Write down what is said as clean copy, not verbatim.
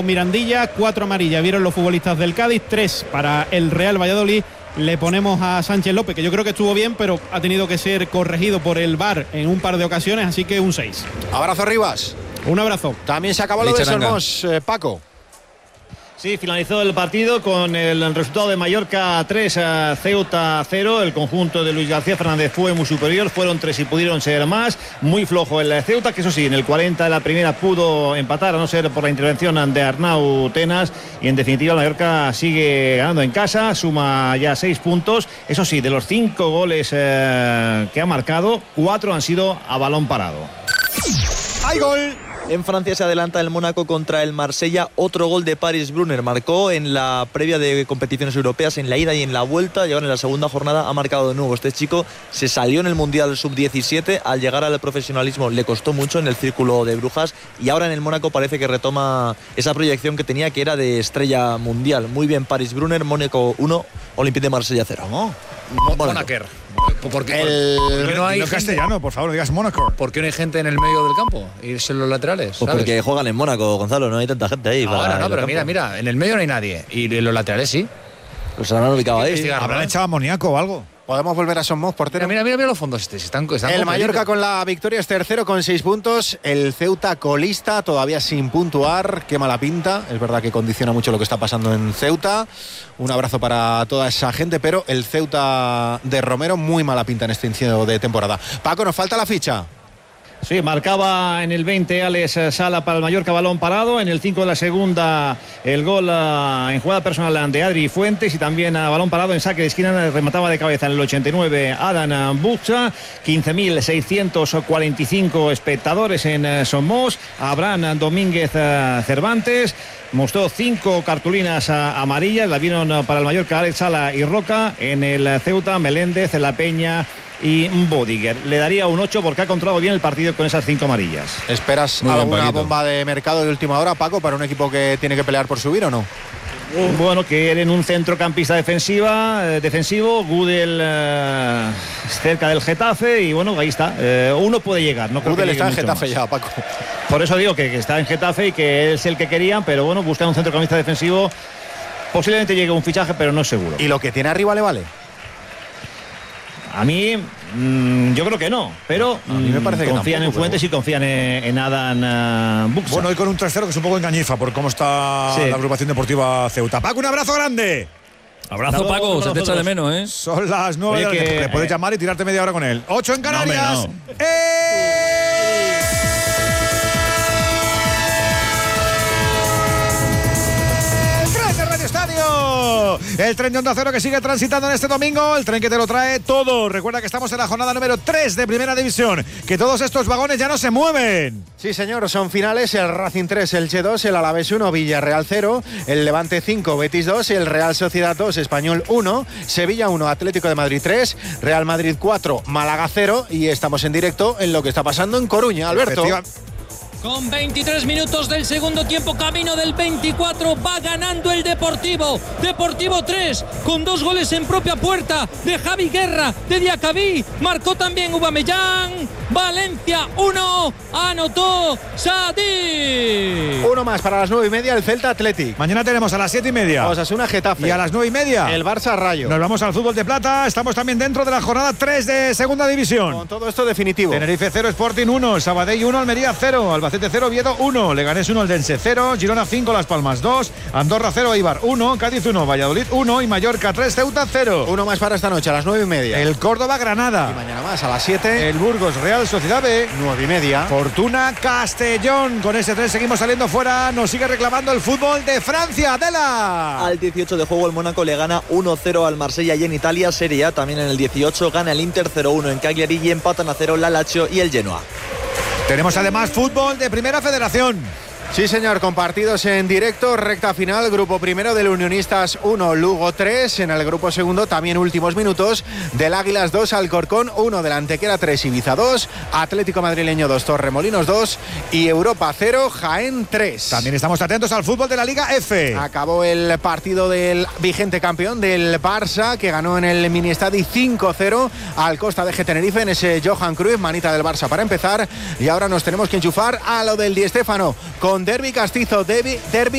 vio Mirandilla, 4 amarillas vieron los futbolistas del Cádiz, 3 para el Real Valladolid. Le ponemos a Sánchez López, que yo creo que estuvo bien, pero ha tenido que ser corregido por el VAR en un par de ocasiones, así que un 6. Abrazo, Rivas. Un abrazo. También se acabó lo de Somos, Paco. Sí, finalizó el partido con el resultado de Mallorca 3 a Ceuta 0. El conjunto de Luis García Fernández fue muy superior, fueron 3 y pudieron ser más. Muy flojo el Ceuta, que eso sí, en el 40 de la primera pudo empatar, a no ser por la intervención de Arnau Tenas. Y en definitiva, Mallorca sigue ganando en casa, suma ya 6 puntos. Eso sí, de los 5 goles que ha marcado, 4 han sido a balón parado. ¡Hay gol! En Francia se adelanta el Mónaco contra el Marsella. Otro gol de Paris Brunner. Marcó en la previa de competiciones europeas, en la ida y en la vuelta. Y ahora en la segunda jornada ha marcado de nuevo. Este chico se salió en el Mundial Sub-17. Al llegar al profesionalismo le costó mucho en el círculo de Brujas. Y ahora en el Mónaco parece que retoma esa proyección que tenía, que era de estrella mundial. Muy bien Paris Brunner. Mónaco 1, Olympique de Marsella 0. ¿Cómo? Mónaco. Porque no hay castellano, por favor, digas Mónaco. ¿Por qué no hay gente en el medio del campo? Irse en los laterales. Pues porque juegan en Mónaco, Gonzalo, no hay tanta gente ahí. No, pero mira, en el medio no hay nadie. Y en los laterales sí. Pues se habrán ubicado ahí. Habrán echado amoníaco o algo. Podemos volver a Somos, portero. Mira los fondos están el Mallorca con la victoria es tercero con 6 puntos. El Ceuta colista, todavía sin puntuar. Qué mala pinta. Es verdad que condiciona mucho lo que está pasando en Ceuta. Un abrazo para toda esa gente, pero el Ceuta de Romero, muy mala pinta en este inicio de temporada. Paco, nos falta la ficha. Sí, marcaba en el 20 Alex Sala para el Mallorca, balón parado. En el 5 de la segunda, el gol en jugada personal de Adri Fuentes, y también a balón parado en saque de esquina remataba de cabeza en el 89 Adán Buxa. 15.645 espectadores en Somos. Abraham Domínguez Cervantes mostró 5 cartulinas amarillas. La vieron para el Mallorca Alex Sala y Roca. En el Ceuta, Meléndez, La Peña y Bodiger. Le daría un 8 porque ha controlado bien el partido con esas 5 amarillas. ¿Esperas alguna bomba de mercado de última hora, Paco, para un equipo que tiene que pelear por subir o no? Bueno, que en un centrocampista defensivo, Gudel cerca del Getafe, y bueno, ahí está. Uno puede llegar. No creo Gudel que está en Getafe más. ya, Paco. Por eso digo que está en Getafe y que es el que querían, pero bueno, buscan un centrocampista defensivo. Posiblemente llegue un fichaje, pero no es seguro. ¿Y lo que tiene arriba le vale? A mí, yo creo que no, pero a mí me parece confían que en Fuentes y confían en Adán Buxa. Bueno, hoy con un 3-0 que es un poco engañifa por cómo está la agrupación deportiva Ceuta. Paco, un abrazo grande. Abrazo, Paco, se te echa de menos, ¿eh? Son las 9 de la noche. Le puedes llamar y tirarte media hora con él. 8 en Canarias. No. Estadio. El tren de Onda Cero que sigue transitando en este domingo, el tren que te lo trae todo. Recuerda que estamos en la jornada número 3 de Primera División, que todos estos vagones ya no se mueven. Sí, señor, son finales: el Racing 3, el Elche 2, el Alavés 1, Villarreal 0, el Levante 5, Betis 2, el Real Sociedad 2, Español 1, Sevilla 1, Atlético de Madrid 3, Real Madrid 4, Málaga 0, y estamos en directo en lo que está pasando en Coruña, Alberto. Con 23 minutos del segundo tiempo, camino del 24, va ganando el Deportivo. Deportivo 3, con 2 goles en propia puerta de Javi Guerra, de Diacabí. Marcó también Aubameyang. Valencia 1, anotó Sadí. Uno más para las 9:30, el Celta Athletic. Mañana tenemos a las 7:30 Osasuna Getafe. Y a las 9:30 el Barça Rayo. Nos vamos al fútbol de plata. Estamos también dentro de la jornada 3 de Segunda División. Con todo esto definitivo. Tenerife 0, Sporting 1, Sabadell 1, Almería 0, Albacete 0, Oviedo 1, Leganés 1, Eldense 0, Girona 5, Las Palmas 2, Andorra 0, Eibar 1, Cádiz 1, Valladolid 1 y Mallorca 3, Ceuta 0. Uno más para esta noche a las 9:30. El Córdoba Granada. Y mañana más a las 7. El Burgos Real Sociedad B. 9:30. Fortuna Castellón. Con ese 3 seguimos saliendo fuera. Nos sigue reclamando el fútbol de Francia. Adela. Al 18 de juego el Mónaco le gana 1-0 al Marsella, y en Italia Serie A también en el 18 gana el Inter 0-1 en Cagliari y empatan a 0 la Lazio y el Genoa. Tenemos además fútbol de Primera Federación. Sí, señor, con partidos en directo, recta final, grupo primero del Unionistas 1, Lugo 3, en el grupo segundo también últimos minutos, del Águilas 2, Alcorcón 1, del Antequera 3, Ibiza 2, Atlético Madrileño 2, Torremolinos 2 y Europa 0, Jaén 3. También estamos atentos al fútbol de la Liga F. Acabó el partido del vigente campeón del Barça, que ganó en el Miniestadi 5-0 al Costa de Tenerife en ese Johan Cruyff, manita del Barça para empezar, y ahora nos tenemos que enchufar a lo del Di Stéfano con Derbi Castizo, Derbi